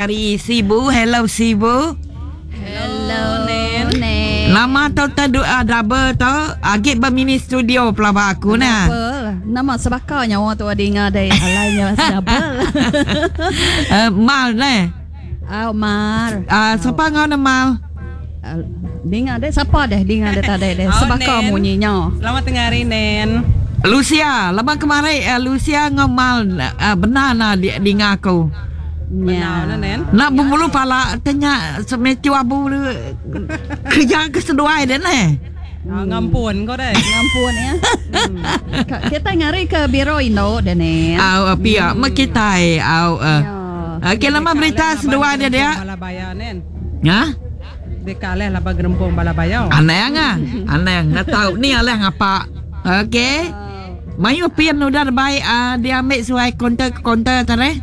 dari Sibu. Hello Sibu. Hello Nen. Lama tau double tau. Agak bermini studio pelaba aku nah. Nama sebakarnya orang tu ada ingat ada halainya double. Mal nah. Mar. Siapa ngau nama Mal? Dengar deh siapa deh dengar deh tadi deh sebakar bunyinya. Selamat tengah hari Nen. Lucia, lama kemarin Lucia ngomal benar na dengar aku. Benar Nen. Nak bumulu pala tanya semeti abu kerja keseduai deh nah. Ngampun kau deh. Ngampun ya. Kita ngari ke biro Indo deh Nen. Pia kita okay, lama berita sedua dia. Balabaya Nen. Ya? Dekaleh laba gerempung balabaya. Aneh nggak tahu ni aleh ngapa. Okay. Mayu pian udah baik dia ambil suai konter tadi.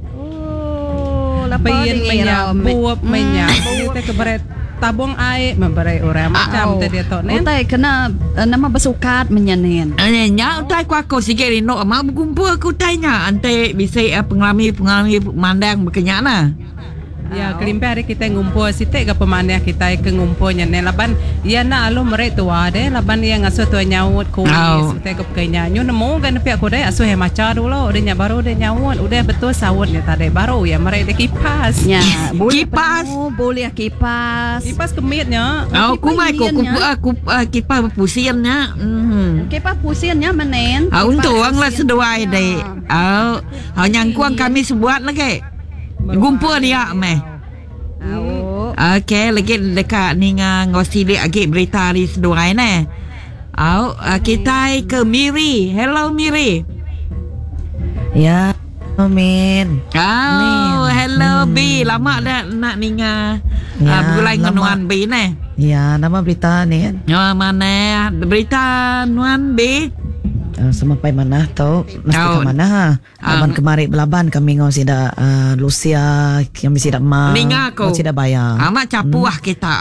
Pian menyabup kita keberat tabung air memberi orang macam tadi tu Nen. Utai kena nama bersukat menyanin. Nya utai aku sikit rino mau berkumpul aku tanya ante bisa pengalaman mandang berkenyana. Ya, kelimpa hari kita ngumpul sitek ke pemanah kita ke ngumpulnya Nen laban ya na alu merek tua deh laban yang ngasuh tua nyaut kuis sitek ke pekenya nyu nemu kan pihak aku deh asuh maca dulu udah baru udah nyaut udah betul sawut ya tadi baru ya merek deh kipas ya kipas boleh kipas kemitnya aku kipas pusiannya kipas pusiannya menen untuk orang lah seduai deh nyangkuang kami sebuat lagi gumpul dia meh. Okay, lagi dekat ni ngosili agak berita hari seduai ne. Kita ke Miri. Hello Miri. Ya, Amin. Hello B. Lama dah nak ninga bulai nuan B ne. Ya, nama berita ni. Mana berita nuan B? Sampai mana tahu mesti ke mana ha. Laban kemari belaban kami ngau sida Lucia kami sida ma. Ngau sida bayar. Amat capuah kita.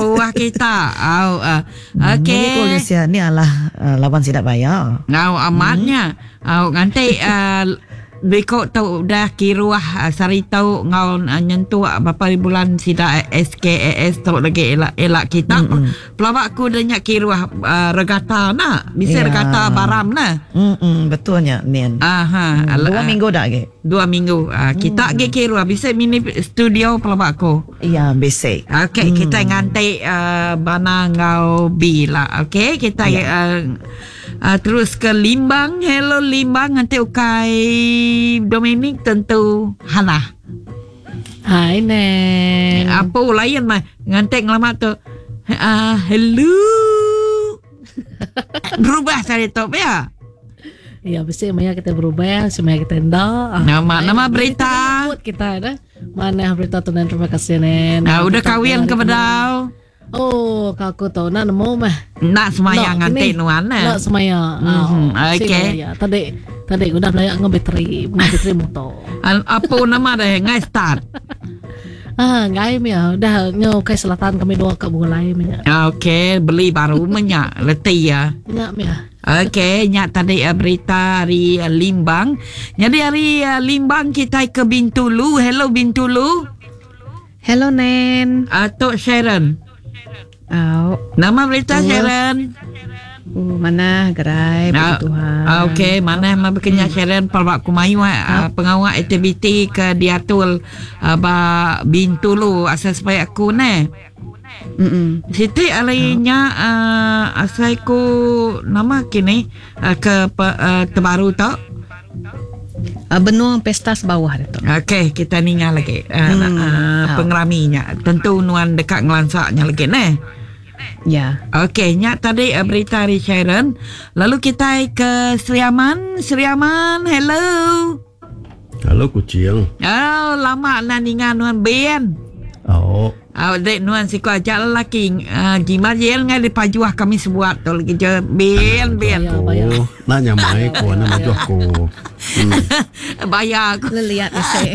Okay. Ni Lucia ni alah laban sida bayar. Ngau amatnya. Nanti Beko tau dah kiruah sari tau ngau nyentuh berapa bulan sida SKAS tau lagi elak kita. Pelawak aku dah nyak kiruah regata nak. Bisa regata baram nah. Betulnya Nian. 2 minggu dah ke? 2 minggu. Kita ke kiruah bisa mini studio pelawak aku. Ya, basic. Okay, kita ngantai bana ngau bila. Okay, kita terus ke Limbang. Hello Limbang. Nanti ukai Dominic tentu Hana. Hai Nen. Apa lain mah ngantek ngelamat tu. Hello. Berubah tadi tu ya. Ya pasti semuanya kita berubah, semuanya kita endah. Nama berita kita ada. Mana berita tu Nen, terima kasih Nen. Udah kahwin ke bedau. Oh, aku tahu nak nemu mah. Nak semayang ngantek nuan nah. Nak semayang. Okay. Tadi udah belajar ngebetri motor. Apa nama dah ngai start? Ngai ya. Dah nyo ke selatan kami dua ke mulai ya. Okay, beli baru menyak letih ya. Nyak ya. Okay, nyak tadi berita hari Limbang. Jadi hari Limbang kita ke Bintulu. Hello Bintulu. Hello Nen. Tok Sharon. Nama berita Sharon. Mana gerai Tuhan. Okay, mana mah berkenya Sharon palwak kumayu pengawal aktiviti ke diatul Bintulu asal supaya aku ne. Siti alainya asal ku nama kini ke terbaru tak? Benua pesta bawah itu. Okay, kita ningal lagi pengraminya. Tentu nuan dekat ngelansaknya lagi ne. Ya. Okay, nyak tadi berita dari Sharon. Lalu kita ke Seriaman. Hello. Halo kucing. Lama nak ningal nuan Ben. Dek nuan si ku ajak lelaki gimana jel ngai di pajuah kami sebuat tu lagi je Ben. Nak nyamai ku nak majuah ku. Bayar aku. Lihat ese.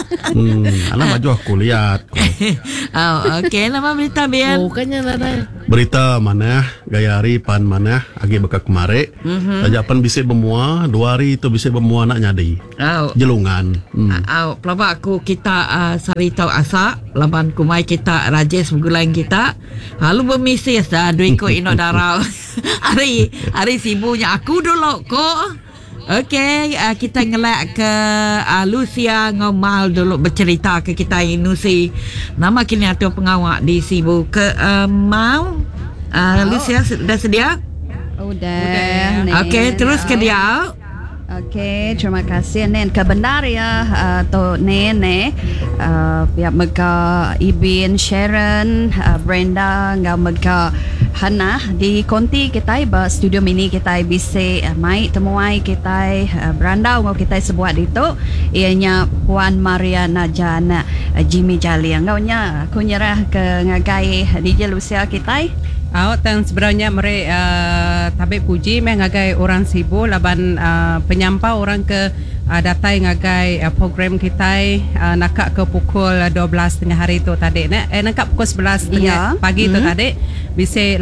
Anak majuah ku lihat. Okay, nama berita Ben. Bukannya ada. berita mana gaya hari pan mana agi bakal kemari. Saja pan bisa bermua 2 hari itu bisa bermua nak nyadi. Jelungan. Pelabak aku kita sari tau asa laban kumai kita rajes menggulain kita. Lalu bermisis dah duit ko ino darau. Hari sibuknya aku dulu kok. Okey, kita ngelak ke Lucia ngomal dulu bercerita ke kita Inusi. Nama kini atau pengawak di Sibu ke mau. Lucia dah sedia? Udah. Okey, terus ke dia. Okey, terima kasih Nen. Kebenar ya to Nen ya mega Ibin Sharon Brenda ngau mega Hana di konti kita ba studio mini kita bisa mai temuai kita berandau ngau kita sebuat itu ianya Puan Mariana Jana Jimmy Jali ngau nya aku nyerah ke ngagai DJ Lucia kita. Dan sebenarnya mereka tabe puji mengagai orang Sibu laban penyampau orang ke datai ngagai program kita nakak ke pukul 12 tengah hari tu tadi nakak pukul 11 tengah pagi tu tadi bisa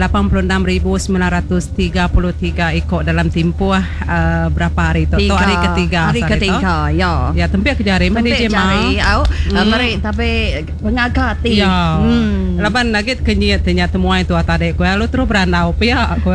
86,933 ikut dalam tempoh berapa hari tu hari ketiga ya tempat kejari DJ jari mereka tapi pengagati laban nugget kenyat ternyata temuai tu tadi lu terus berandau pihak aku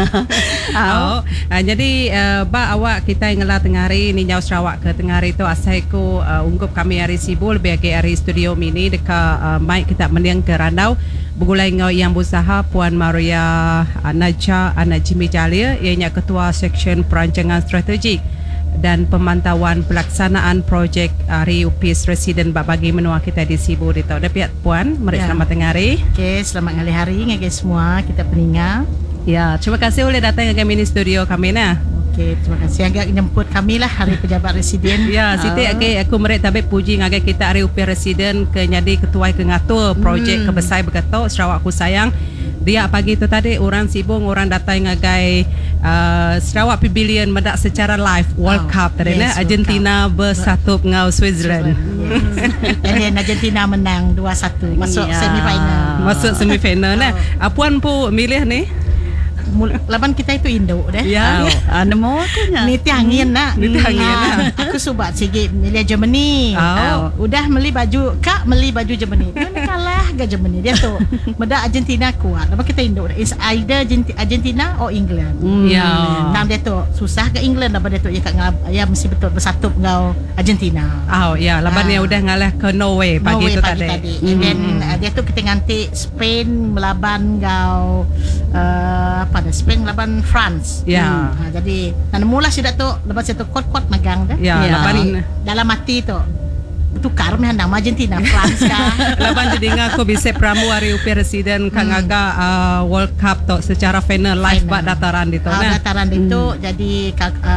jadi awak kita ngelah tengah hari ni jauh Sarawak ke tengah hari tu asai ku ungkup kami hari Sibu lebih lagi hari studio mini dekat mic kita meniang ke randau begulai ngau yang berusaha Puan Maria Naja Anak Jimmy Jalia ianya ketua seksyen perancangan strategik dan pemantauan pelaksanaan projek hari UPIS residen bagi menua kita di Sibu di tahun dapat Puan selamat tengah hari. Okey, selamat hari ngagi semua kita peningat. Ya, terima kasih oleh datang ke mini studio kami nah. Okey, terima kasih agak jemput kami lah hari pejabat residen. Ya, siti aku mereka tabe puji ngagi kita hari UPIS residen ke nyadi ketua ke ngatur projek kebesai begato Sarawak Ku Sayang. Dia pagi tu tadi orang Sibung orang datang ngagai Sarawak Pavilion medak secara live World Cup tadi Argentina bersatu ngau Switzerland. Dan Argentina menang 2-1 masuk semifinal. Masuk semifinal nah. Puan pu milih ni laban kita itu Indo deh. Ya. Nemo tu nya. Ni tiangin nak. Ni tiangin nak. Aku subat sikit milih Germany. Udah beli baju Germany. Dia kalah ke Germany. Dia tu medak Argentina kuat. Laban kita Indo. It's either Argentina or England. Ya. Nam dia tu susah ke England laban dia tu ya mesti betul bersatu ngau Argentina. Ya, laban dia udah ngalah ke Norway pagi tu tadi. And then dia tu kita nganti Spain melaban ngau pada Spain laban France. Ya. Jadi mula sudah tu lepas itu kuat-kuat megang dah. Ya, laban dalam hati tu tukar meh handang Argentina France kah. Laban jadi aku bisa pramu hari UPIS residen kang aga World Cup tu secara final live bak dataran itu nah. Dataran itu jadi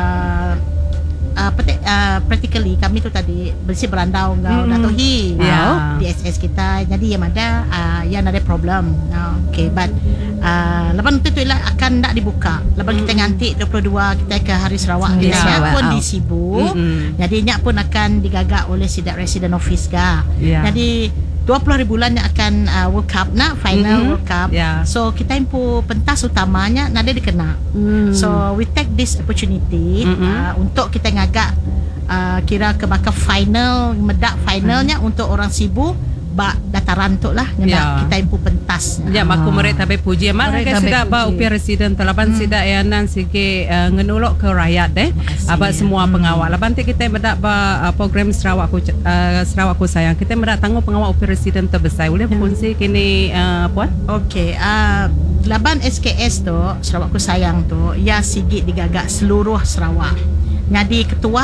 practically kami tu tadi bersih berandau ngau Dato' Hi DSS kita jadi yang ada yang ada problem. Okay, but lepas itu lah akan tak dibuka. Lepas kita nganti 22 kita ke Hari Sarawak kita pun di Sibu. Jadi nyak pun akan digagak oleh Sidak Resident Office ga. Jadi 20 bulan yang akan World Cup nak final World Cup. So kita impu pentas utamanya nada dikena. So we take this opportunity untuk kita ngagak kira ke bakal final medak finalnya untuk orang Sibu bak dataran tu lah ngedak kita impu pentas. Ya aku mereka tabe puji mak ke sidak ba UPIS residen telaban sidak yanan sige ngenulok ke rakyat deh. Aba semua pengawal. Laban kita medak ba program Sarawak Ku Sayang. Kita medak tanggung pengawal UPIS residen terbesar. Boleh berfungsi kini Puan? Okey, laban SKS tu Sarawak Ku Sayang tu ya sigit digagak seluruh Sarawak. Jadi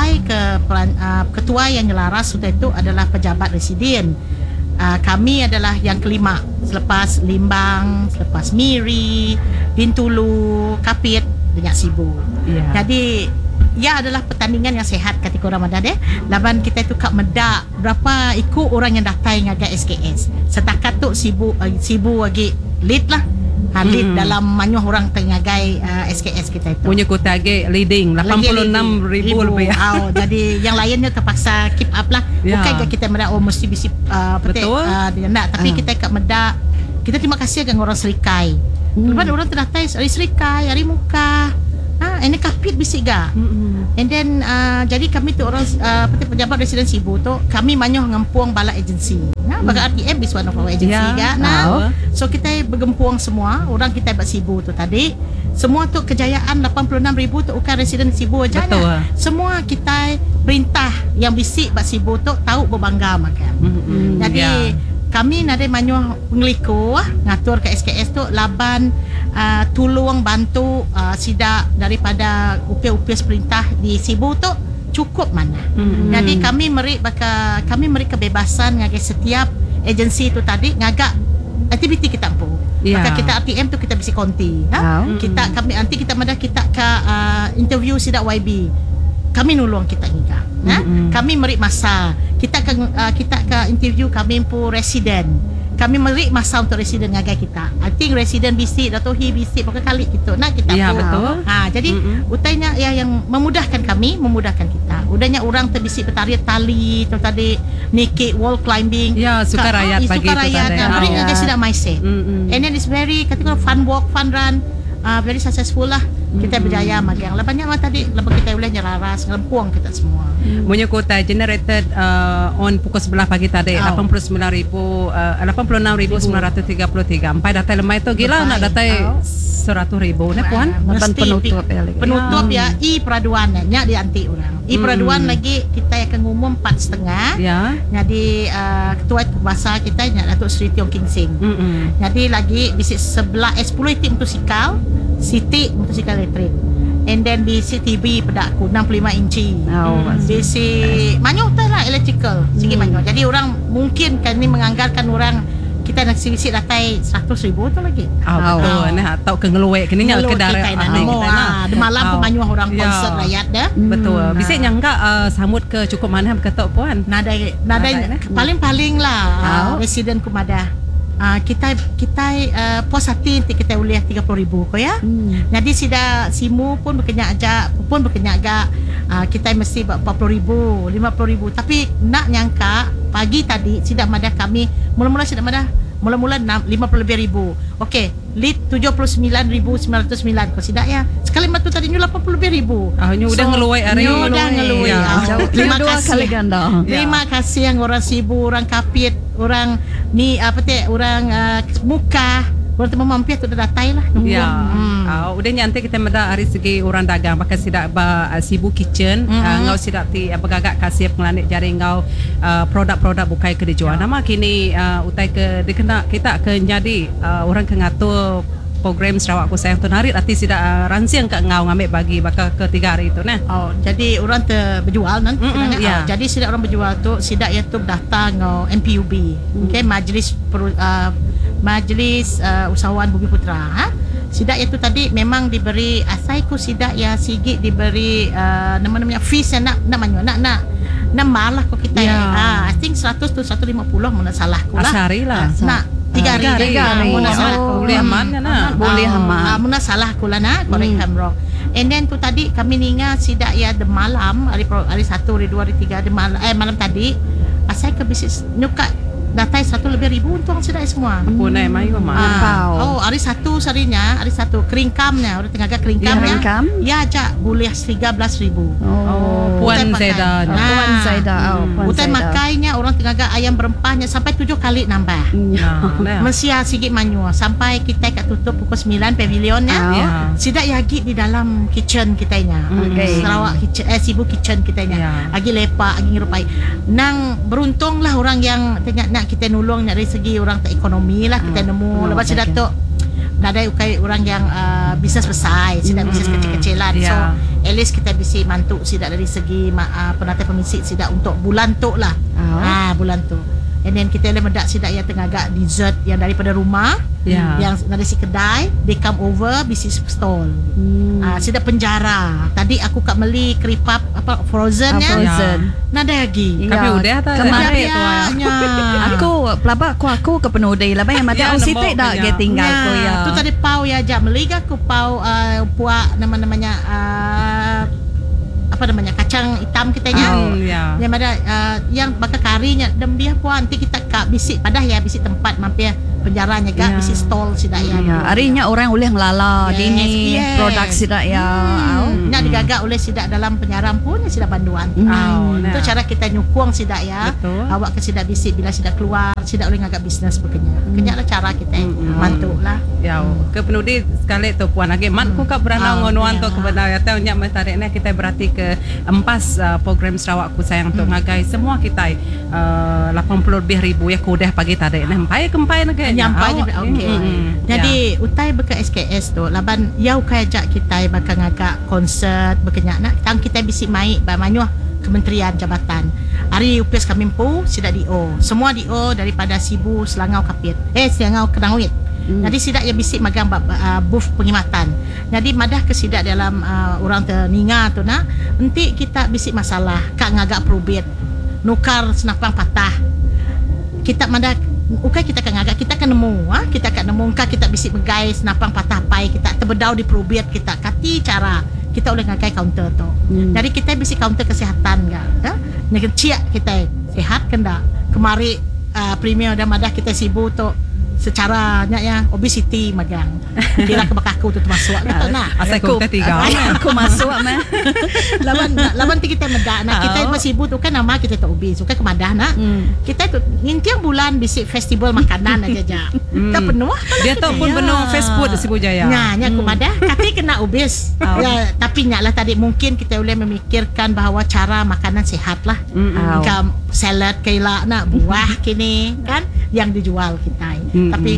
ketua yang nyelaras itu adalah pejabat residen. Kami adalah yang kelima selepas Limbang, selepas Miri, Bintulu, Kapit dengan Sibu. Jadi ia adalah pertandingan yang sehat ketika Ramadan laban kita tu kat medak berapa ikut orang yang datang ngagai SKS. Setakat tu Sibu lagi lead lah. Lead dalam manyuh orang tengagai SKS kita itu. Punya kota leading 86,000 lebih. Jadi yang lainnya terpaksa keep up lah. Bukan kita medak mesti bisi betul. Tapi kita kat medak kita terima kasih dengan orang Serikai. Lepas orang terdatai hari serikai, hari muka. And then kapit bisik ga. And then jadi kami tu orang pejabat residen Sibu tu, kami manyoh ngempuang bala agensi. Bagi RTM is one of our agency ga. So kita bergempuang semua, orang kita buat Sibu tu tadi. Semua tu kejayaan 86,000 tu bukan residen Sibu aja. Semua kita perintah yang bisik buat Sibu tu tahu berbangga makan. Jadi kami nade manyoh pengeliko ngatur ke SKS tu laban tolong bantu sidak daripada upis-upis perintah di Sibu tu cukup mana. Jadi kami meri kebebasan ngagai setiap agensi tu tadi ngagak aktiviti kita pun. Maka kita RTM tu kita bisi konti. Kami nanti kita madah kita ke interview sidak YB. Kami nulung kita juga. Kami meri masa. Kita ke interview kami pun residen. Kami meri masa untuk residen ngagai kita. I think residen bisik Dato' Hi bisik berapa kali gitu. Nah kita ya, pun. Betul. Jadi utainya yang memudahkan kami, memudahkan kita. Udahnya orang terbisik bertarian tali tu tadi naked wall climbing. Ya, suka rakyat bagi suka itu rakyat. tadi. Meri ngagai sidak mindset. And then it's very kategori fun walk, fun run. Very successful lah. Kita berjaya magang. Lepas banyak tadi lepas kita boleh nyeraras ngelempuang kita semua. Punya kuota generated on pukul 11 pagi tadi 86,933. Sampai data lemah itu gila nak data 100,000 ni puan. Penutup ya i-peraduan nya di anti orang. I-peraduan lagi kita akan ngumum 4.30. Ya. Jadi ketua bahasa kita nya Datuk Seri Tiong King Sing. Jadi lagi bisik 10 itu motosikal, Siti motosikal elektrik. And then basic TV pedakku 65 inci. Basic manual lah electrical. Sikit manual. Jadi orang mungkin kan ni menganggarkan orang kita nak sisi datai 100,000 tu lagi. Betul. Nah, tahu ke ngeluek kini nya ke darah kita. De malam pun manual orang konsert rakyat dah. Betul. Bisa nyangka samut ke cukup mana ketok puan. Nada paling-paling lah residen Kumadah. Kita pos hati nanti kita boleh 30,000 ko ya. Jadi sida simu pun berkenyak agak kita mesti 40,000, 50,000. Tapi nak nyangka pagi tadi sida madah kami mula-mula 50,000. Okey, lead 79,909 ko sida ya. Sekali matu tadi nyu 80,000. Nyu udah ngeluai hari. Udah ngeluai. Terima kasih kali ganda. Terima kasih yang orang Sibu, orang Kapit, orang ni orang muka, orang tu mampir tu dah datai lah. Udah nyantai kita meda hari segi orang dagang pakai sidak Sibu Kitchen ngau sidak ti bergagak kasih pengelanit jaring ngau produk-produk bukai ke dijual. Nama kini utai ke dikena kita ke jadi orang ke ngatur program Sarawak Ku Sayang tu narik arti sidak rancang ke ngau ngambil bagi bakal ke 3 hari tu nah. Jadi orang berjual nanti. Jadi sidak orang berjual tu sidak YouTube datang ngau MPUB. Okey, Majlis Usahawan Bumi Putra. Sidak itu tadi memang diberi asaiku sidak ya sigit diberi nama-namanya fees yang nak malah ko kita. I think 100 to 150 mana salah ko lah. Asari lah. Nak 3 hari. Mana salah ko. Boleh aman kan? Boleh aman. Mana salah ko lah nak. Correct I'm wrong. And then tu tadi kami ninga sidak ya de malam hari 1, hari 2, hari 3 de malam tadi asai ke bisnis nyuka datai 1 lebih ribu untuk sidak semua. Punai mai mama. Hari 1 sarinya, hari 1 keringkamnya, orang tengah keringkamnya. Ya aja boleh 13,000. Puan Zaida. Puan Zaida. Utai makainya orang tengah ayam berempahnya sampai 7 kali nambah. Mesti sikit manyua sampai kita kat tutup pukul 9 pavilionnya. Sidak yagi di dalam kitchen kitanya. Sarawak kitchen Sibu kitchen kitanya. Agi lepak, agi ngerupai. Nang beruntunglah orang yang tengah nak kita nulung dari segi orang tak ekonomi lah kita nemu. Lepas sudah tu ada orang yang bisnes besar, sidak bisnes kecil-kecilan. So at least kita bisa mantuk sidak dari segi penatai pemisik sidak untuk bulan tu lah. Bulan tu. And then kita boleh medak sidak yang tengah agak dessert yang daripada rumah, yang dari si kedai they come over bisnis stall. Sidak penjara. Tadi aku kat meli keripap frozen ya. Nada lagi. Kami udah kemarin aku pelabak aku ke penudai lah yang mata sitik dah get tinggal ko ya. Tu tadi pau ya jap meli aku pau puak namanya apa namanya kacang hitam kitanya. Yang ada yang bakar karinya dan biar puan nanti kita bisik padah ya bisik tempat mampir penjara nyegak bisi stall sidak ya. Arinya orang boleh ngelala dini yes. produk sidak ya. Nak digagak oleh sidak dalam penjara pun sidak banduan. Itu cara kita nyukung sidak ya. Betul. Awak ke sidak bisik bila sidak keluar, sidak boleh ngagak bisnes berkenyak. Kenyak lah cara kita mantuk lah. Ya, ke penudi sekali tu puan lagi. Mat ku kap berana ngonuan tu kebenar ya tahu nyak mentarik ni kita berarti ke empas program Sarawak ku sayang tu ngagai semua kita 80 lebih ribu ya kudah pagi tadi nah empai kempai nak nyampai okey. Jadi utai beka SKS tu laban yau kai ajak kita bakal ngagak konsert berkenyak nak tang kita bisik mai ba manyuh Kementerian Jabatan. Hari UPS Kamimpu sidak DO. Semua DO daripada Sibu, Selangau Kapit. Selangau Kenangwit. Jadi sidak yang bisik magang booth pengkhidmatan. Jadi madah ke sidak dalam orang terninga tu nak nanti kita bisik masalah kak ngagak probate nukar senapang patah. Kita madah kita kan ngagak kita kan nemu kita kan nemu kita bisik megai senapang patah pai kita terbedau di probate kita kati cara kita boleh ngagai counter tu. Jadi kita bisik counter kesihatan enggak? Ngecek kita sihat ke enggak? Kemari premier dan madah kita sibuk tu secara ya obesity magang. Kira ke bakaku tu termasuk kata nak. Asal aku ketiga. Aku masuk mah. Lawan kita medak nak kita sibuk tu kan nama kita tu obes. Suka kemadah nak. Kita tu ngintiang bulan bisik festival makanan aja. Kita penuh. Dia tu pun penuh fast food di Sibu Jaya. Nya kemadah kati kena obes. Ya, tapi nyaklah tadi mungkin kita boleh memikirkan bahawa cara makanan sihat lah. Macam salad kaila nak buah kini kan yang dijual kita. Tapi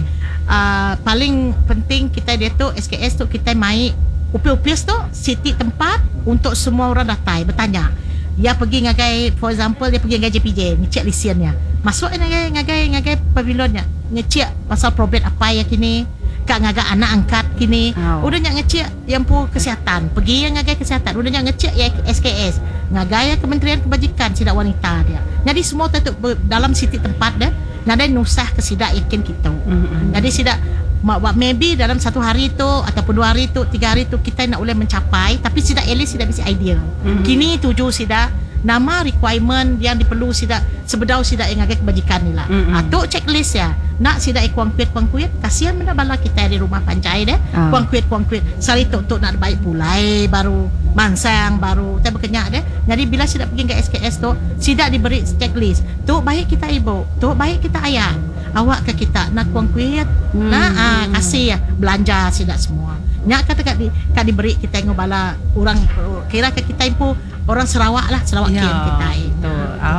paling penting kita dia tu SKS tu kita mai upi-upis tu city tempat untuk semua orang datang bertanya. Dia pergi ngagai for example dia pergi ngagai JPJ ngecek lisiannya. Masuk ngagai pavilonnya. Ngecek pasal probate apa yang kini kak ngagai anak angkat kini. Udah ngecek yang pu kesihatan. Pergi yang ngagai kesihatan. Udah ngecek ya SKS. Ngagai Kementerian Kebajikan sidak wanita dia. Jadi semua tu dalam city tempat dah. Nadai nusah ke sidak yakin kita. Jadi sidak maybe dalam 1 hari tu ataupun 2 hari tu 3 hari tu kita nak boleh mencapai tapi sidak at least sidak bisa idea. Kini tuju sidak nama requirement yang diperlu sidak sebedau sidak yang agak kebajikan ni lah. Tu checklist ya. Nak sidak kuang kuit kasihan mana bala kita di rumah pancai deh. Kuang kuit sari tu nak baik pulai baru mansang baru kita berkenyak deh. Jadi bila sidak pergi ke SKS tu sidak diberi checklist. Tu baik kita ibu, tu baik kita ayah. Awak ke kita nak kuang kuit. Kasih ya belanja sidak semua. Nyak kata kat diberi kita ngobala orang kira ke kita ibu orang Sarawak lah Sarawak kian kita itu.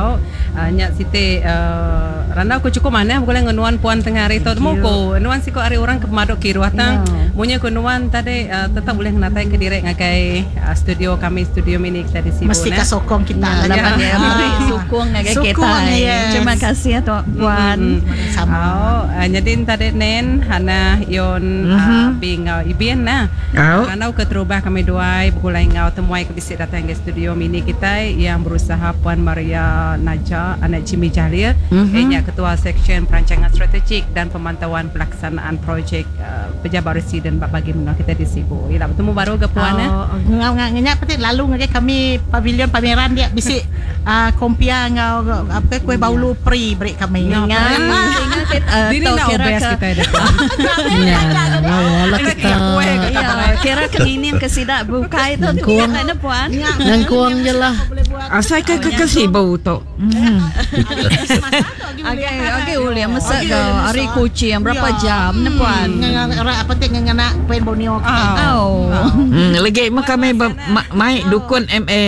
Nyak Siti Randa aku cukup mana boleh ngenuan puan tengah hari tu mau ko nuan siko hari orang ke madok kiru atang punya ko nuan tadi tetap boleh natai ke direct ngagai studio kami studio mini kita di sini mesti ka sokong kita lapan ya sokong ngagai kita. Terima kasih ya puan. Sama. Nyadin tadi nen hana yon bing ibien na. Karena ke terubah kami duai bukulai ngau temuai ke bisik datang ke studio mini kita yang berusaha Puan Maria Naja anak Jimmy Jalir Ketua Seksyen Perancangan Strategik dan Pemantauan Pelaksanaan Projek Pejabat Residen bagi menua kita di Sibu. Ialah bertemu baru ke puan nganya pati lalu ngagai kami pavilion pameran dia bisik kompia ngau apa kue baulu pri break kami. Ingat diri nak obes kita ada. Kira keminin ke sidak buka itu kuang ada puan. Nang kuang je lah. Asal ke Sibu tu. Okey boleh masak ke hari kucing berapa jam ni puan? Apa tu ngana pen bonio. Lagi kami mai dukun MA.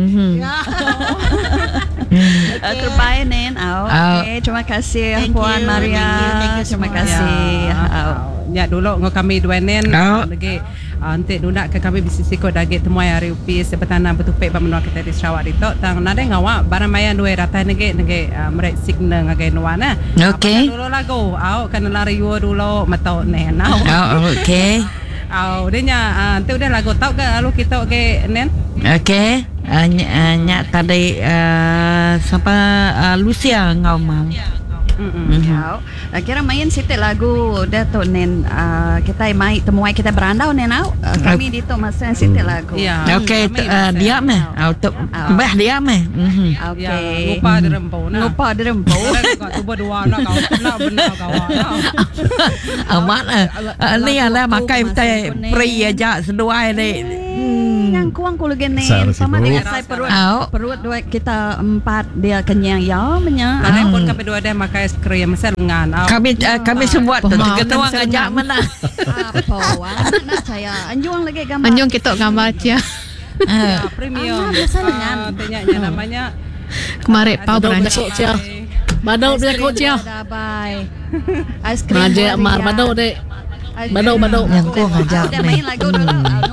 Terbaik Nen. Okey, terima kasih Puan Maria. Terima kasih. Ya dulu ngau kami dua Nen lagi nanti dunak ke kami bisnis ikut daging temuai hari upi sebetana betupek menua kita di Sarawak itu tang nade ngawa barang mayan dua rata nege merek signal ngagai nuana. Okey. Dulu lagu kan lari dulu matau Nen. Okey. Dia nya nanti udah lagu tahu ke lalu kita Nen. Okey. Nyak tadi siapa Lucia ngau mang. Ya. Kira main situ lagu Dato' Nen kita mai temuai kita berandau nen kami di tu masa situ lagu. Okey, dia meh. Untuk bah dia meh. Okey. Lupa derempau nah. Lupa derempau. Kau tu berdua nak kau nak benar kawan. Amat ni ala makai teh free aja seduai ni. Yang kuang kulu genen sama dengan saya perut dua kita 4 dia kenyang ya menya. Ada pun kami dua dia makan es krim selengan. Kami semua ketua ngajak mana. Apa nak saya anjung lagi gambar. Anjung kita gambar aja. Premium. Biasa lengan. Tanya namanya Kemarin pau branch. Badau dia kau cia. Bye. Ice cream. Majak mar badau dek. Badau. Yang kau ngajak Udah main lagu dulu.